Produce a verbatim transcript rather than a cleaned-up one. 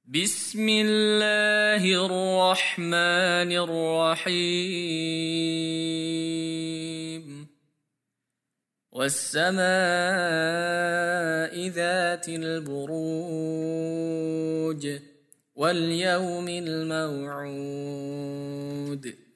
بسم الله الرحمن الرحيم والسماء ذات البروج واليوم الموعود